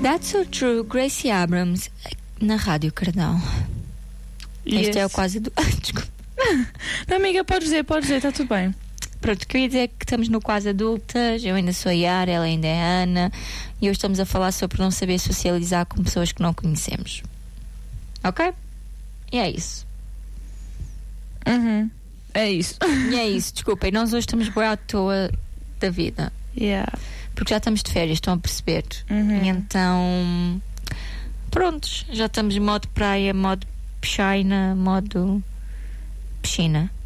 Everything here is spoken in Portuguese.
That's so true. Gracie Abrams na Rádio Cardão. Yes. Este é o quase do... Desculpa. Não, amiga, podes dizer, está tudo bem. Pronto, o que eu ia dizer é que estamos no Quase Adultas. Eu ainda sou a Yara, ela ainda é a Ana. E hoje estamos a falar sobre não saber socializar com pessoas que não conhecemos. Ok? E é isso. É isso. E é isso, desculpem. Nós hoje estamos bem à toa da vida. Yeah. Porque já estamos de férias, estão a perceber? E então, prontos, já estamos em modo praia, modo piscina, modo piscina.